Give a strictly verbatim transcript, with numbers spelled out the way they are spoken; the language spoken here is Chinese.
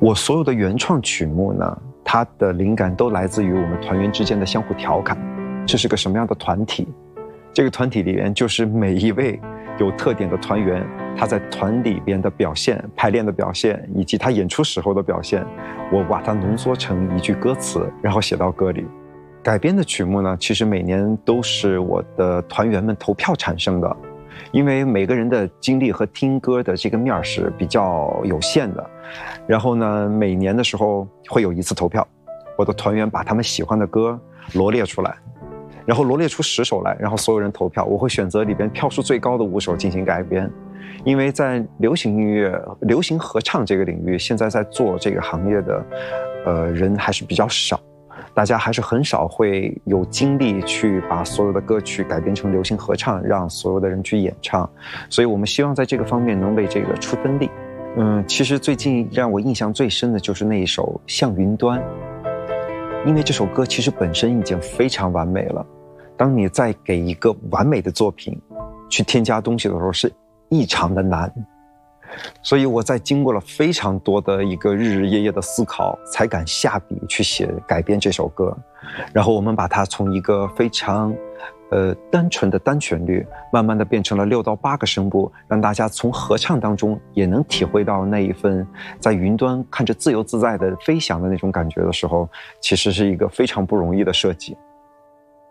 我所有的原创曲目呢，它的灵感都来自于我们团员之间的相互调侃。这是个什么样的团体？这个团体里面就是每一位有特点的团员，他在团里边的表现、排练的表现，以及他演出时候的表现，我把它浓缩成一句歌词，然后写到歌里。改编的曲目呢，其实每年都是我的团员们投票产生的。因为每个人的经历和听歌的这个面是比较有限的，然后呢，每年的时候会有一次投票，我的团员把他们喜欢的歌罗列出来，然后罗列出十首来，然后所有人投票，我会选择里边票数最高的五首进行改编。因为在流行音乐、流行合唱这个领域，现在在做这个行业的，呃，人还是比较少。大家还是很少会有精力去把所有的歌曲改编成流行合唱，让所有的人去演唱，所以我们希望在这个方面能为这个出分力。嗯，其实最近让我印象最深的就是那一首《向云端》，因为这首歌其实本身已经非常完美了，当你再给一个完美的作品去添加东西的时候，是异常的难。所以我在经过了非常多的一个日日夜夜的思考，才敢下笔去写改编这首歌。然后我们把它从一个非常呃单纯的单旋律，慢慢的变成了六到八个声部，让大家从合唱当中也能体会到那一份在云端看着自由自在的飞翔的那种感觉的时候，其实是一个非常不容易的设计。